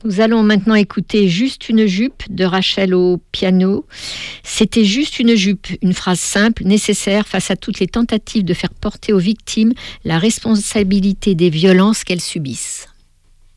Nous allons maintenant écouter Juste une jupe de Rachel au piano. C'était juste une jupe, une phrase simple, nécessaire face à toutes les tentatives de faire porter aux victimes la responsabilité des violences qu'elles subissent.